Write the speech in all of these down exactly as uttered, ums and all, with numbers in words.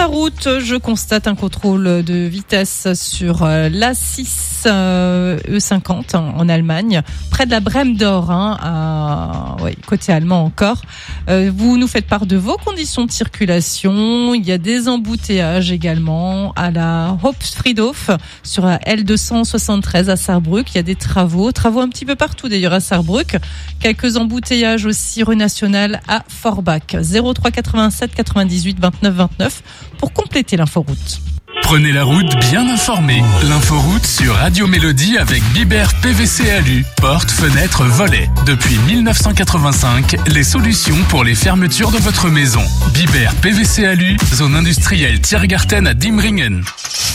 la route, je constate un contrôle de vitesse sur l'A six E cinquante en Allemagne, près de la Brême d'Or, hein, à, oui, côté allemand encore. Euh, vous nous faites part de vos conditions de circulation. Il y a des embouteillages également à la Hauptfriedhof sur la L deux cent soixante-treize à Sarrebruck. Il y a des travaux, travaux un petit peu partout d'ailleurs à Sarrebruck. Quelques embouteillages aussi rue nationale à Forbach. zéro trois quatre-vingt-sept quatre-vingt-dix-huit vingt-neuf vingt-neuf pour compléter l'inforoute. Prenez la route bien informée. L'inforoute sur Radio Mélodie avec Biber P V C Alu. Portes, fenêtres, volets. Depuis dix-neuf cent quatre-vingt-cinq, les solutions pour les fermetures de votre maison. Biber P V C Alu, zone industrielle Tiergarten à Diemringen.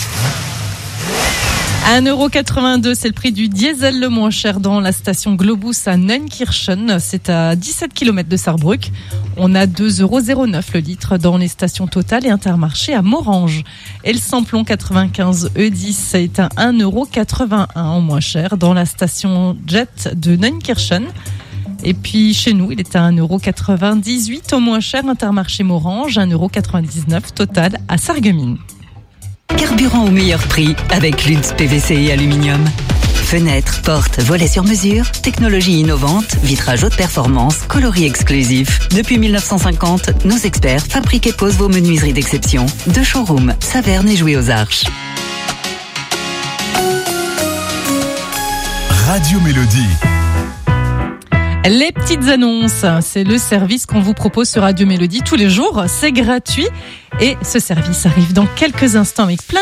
un euro quatre-vingt-deux, c'est le prix du diesel le moins cher dans la station Globus à Neunkirchen. C'est à dix-sept kilomètres de Sarrebruck. On a deux euros zéro neuf le litre dans les stations Total et Intermarché à Morange. Et le samplon quatre-vingt-quinze E dix est à un euro quatre-vingt-un au moins cher dans la station Jet de Neunkirchen. Et puis chez nous, il est à un euro quatre-vingt-dix-huit au moins cher Intermarché Morange, un euro quatre-vingt-dix-neuf Total à Sarreguemines. Carburant au meilleur prix avec Lutz P V C et aluminium. Fenêtres, portes, volets sur mesure, technologie innovante, vitrage haute performance, coloris exclusif. Depuis dix-neuf cent cinquante, nos experts fabriquent et posent vos menuiseries d'exception. De showroom, Saverne et Jouy aux Arches. Radio Mélodie. Les petites annonces, c'est le service qu'on vous propose sur Radio Mélodie tous les jours. C'est gratuit et ce service arrive dans quelques instants avec plein